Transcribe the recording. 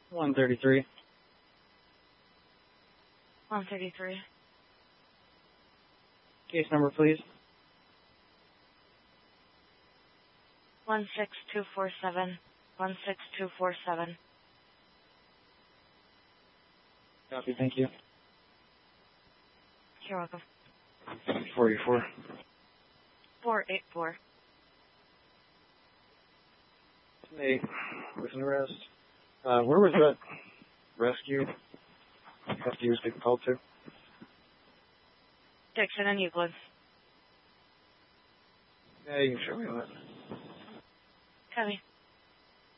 133. 133. Case number, please. 16247. 16247. Copy, thank you. You're welcome. 484. 484. Hey, with an arrest. Where was that rescue was being called to? Dixon and Euclid. Yeah, you can show me that. Copy.